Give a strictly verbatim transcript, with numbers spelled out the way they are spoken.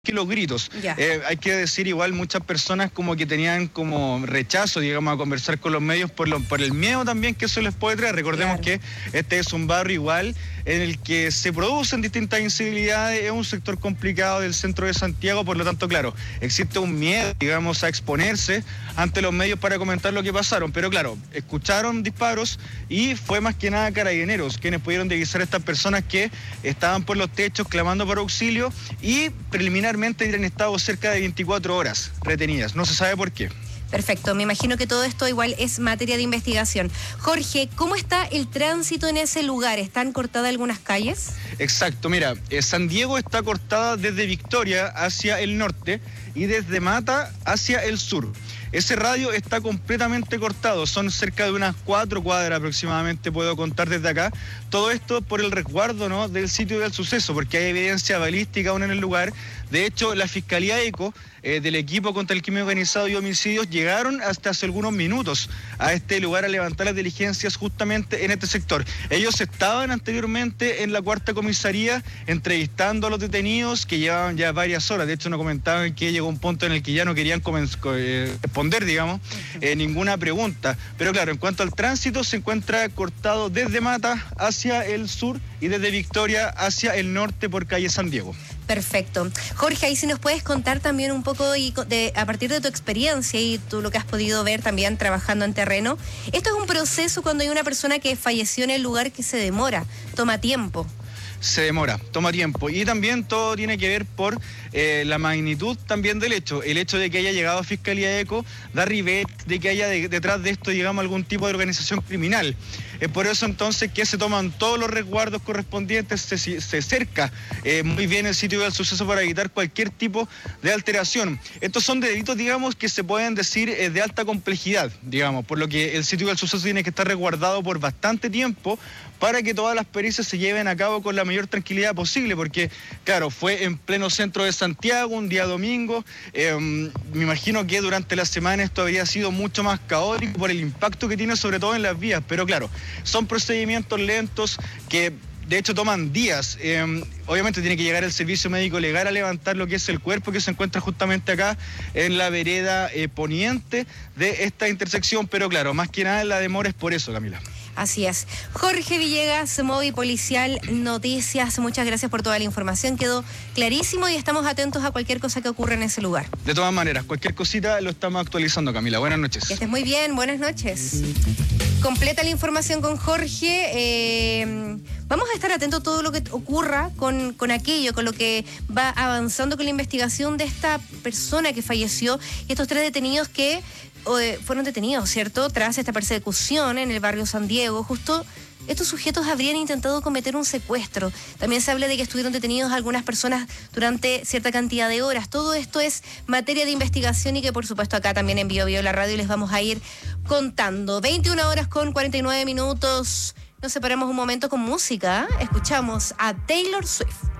que los gritos. Eh, hay que decir igual, muchas personas como que tenían como rechazo, digamos, a conversar con los medios por, lo, por el miedo también que eso les puede traer. Recordemos claro. que este es un barrio igual en el que se producen distintas incivilidades, es un sector complicado del centro de Santiago, por lo tanto, claro, existe un miedo, digamos, a exponerse ante los medios para comentar lo que pasaron, pero claro, escucharon disparos y fue más que nada Carabineros quienes pudieron divisar a estas personas que estaban por los techos clamando por auxilio y preliminarmente han estado cerca de veinticuatro horas retenidas, no se sabe por qué. Perfecto, me imagino que todo esto igual es materia de investigación. Jorge, ¿cómo está el tránsito en ese lugar? ¿Están cortadas algunas calles? Exacto, mira, eh, San Diego está cortada desde Victoria hacia el norte y desde Mata hacia el sur. Ese radio está completamente cortado, son cerca de unas cuatro cuadras aproximadamente, puedo contar desde acá. Todo esto por el resguardo, ¿no?, del sitio del suceso, porque hay evidencia balística aún en el lugar. De hecho, la Fiscalía ECO eh, del equipo contra el crimen organizado y homicidios llegaron hasta hace algunos minutos a este lugar a levantar las diligencias justamente en este sector. Ellos estaban anteriormente en la cuarta comisaría entrevistando a los detenidos que llevaban ya varias horas. De hecho, nos comentaban que llegó un punto en el que ya no querían eh, responder, digamos, eh, ninguna pregunta. Pero claro, en cuanto al tránsito, se encuentra cortado desde Mata hacia el sur y desde Victoria hacia el norte por calle San Diego. Perfecto. Jorge, ahí si nos puedes contar también un poco y de, a partir de tu experiencia y tú lo que has podido ver también trabajando en terreno. Esto es un proceso cuando hay una persona que falleció en el lugar que se demora, toma tiempo. Se demora, toma tiempo. Y también todo tiene que ver por eh, la magnitud también del hecho. El hecho de que haya llegado a Fiscalía ECO da rivet de que haya de, detrás de esto, digamos, algún tipo de organización criminal. Es por eso entonces que se toman todos los resguardos correspondientes, se, se cerca eh, muy bien el sitio del suceso para evitar cualquier tipo de alteración. Estos son delitos, digamos, que se pueden decir eh, de alta complejidad, digamos, por lo que el sitio del suceso tiene que estar resguardado por bastante tiempo para que todas las pericias se lleven a cabo con la mayor tranquilidad posible, porque, claro, fue en pleno centro de Santiago, un día domingo. Eh, me imagino que durante la semana esto habría sido mucho más caótico por el impacto que tiene sobre todo en las vías, pero claro, son procedimientos lentos que de hecho toman días. Eh, obviamente tiene que llegar el servicio médico legal a levantar lo que es el cuerpo que se encuentra justamente acá en la vereda eh, poniente de esta intersección, pero claro, más que nada la demora es por eso, Camila. Así es. Jorge Villegas, Móvil Policial Noticias, muchas gracias por toda la información, quedó clarísimo y estamos atentos a cualquier cosa que ocurra en ese lugar. De todas maneras, cualquier cosita lo estamos actualizando, Camila. Buenas noches. Que estés muy bien, buenas noches. Completa la información con Jorge. Eh, vamos a estar atentos a todo lo que ocurra con, con aquello, con lo que va avanzando con la investigación de esta persona que falleció y estos tres detenidos que fueron detenidos, ¿cierto?, tras esta persecución en el barrio San Diego. Justo estos sujetos habrían intentado cometer un secuestro. También se habla de que estuvieron detenidos algunas personas durante cierta cantidad de horas. Todo esto es materia de investigación y que por supuesto acá también en Bio Bio la radio les vamos a ir contando. veintiuna horas con cuarenta y nueve minutos. Nos separamos un momento con música. Escuchamos a Taylor Swift.